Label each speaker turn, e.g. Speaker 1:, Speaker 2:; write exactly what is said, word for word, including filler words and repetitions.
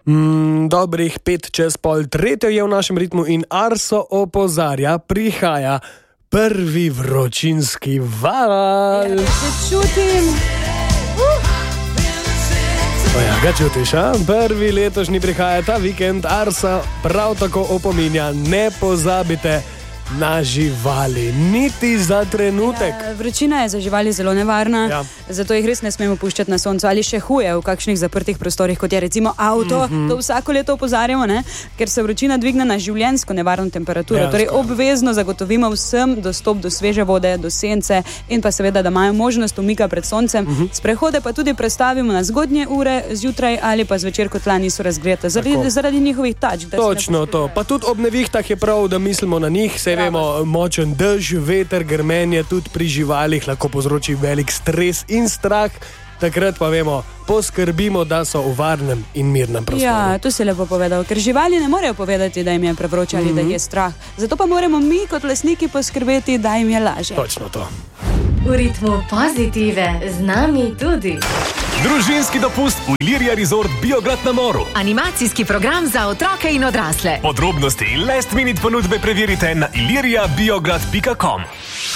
Speaker 1: Mm, dobrih pet čez pol tretjo je v našem ritmu in Arso opozarja, prihaja prvi vročinski val.
Speaker 2: Ja, se čutim.
Speaker 1: Uh. Ja, ga čutiš, a? Prvi letošnji prihaja ta vikend. Arso prav tako opominja, ne pozabite na živali, niti za trenutek.
Speaker 2: Ja, vročina je za živali zelo nevarna,
Speaker 1: ja.
Speaker 2: Zato jih res ne smemo puščati na soncu ali še huje v kakšnih zaprtih prostorih, kot je recimo avto. Mm-hmm. To vsako leto opozarjamo, ne? Ker se vročina dvigne na življenjsko nevarno temperaturo. Ja, torej obvezno zagotovimo vsem dostop do sveže vode, do sence in pa seveda, da imajo možnost umika pred soncem. Mm-hmm. Sprehode pa tudi prestavimo na zgodnje ure zjutraj ali pa zvečer, ko tla niso razgreta, zaradi, zaradi njihovih tačk.
Speaker 1: Točno to. Pa tudi ob nevihtah je prav, da mislimo na njih. Se vemo, močen dež, veter, grmenje tudi pri živalih lahko povzroči velik stres in strah. Takrat pa vemo, poskrbimo, da so v varnem in mirnem prostoru.
Speaker 2: Ja, to si lepo povedal, ker živali ne morejo povedati, da jim je prevroče ali mm-hmm. da jih je strah. Zato pa moramo mi kot lastniki poskrbeti, da jim je lažje.
Speaker 1: Točno to.
Speaker 3: V ritmu pozitive z nami tudi
Speaker 4: družinski dopust v Ilirija Resort Biograd na Moru.
Speaker 3: Animacijski program za otroke in odrasle.
Speaker 4: Podrobnosti in last minute ponudbe preverite na ilirija biograd pika com.